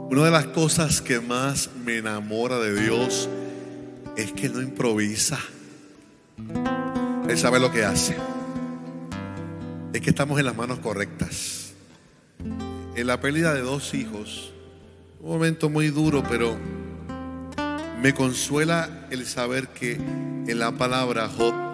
Una de las cosas que más me enamora de Dios es que no improvisa. Él sabe lo que hace. Es que estamos en las manos correctas. En la pérdida de 2 hijos, un momento muy duro, pero me consuela el saber que en la palabra Job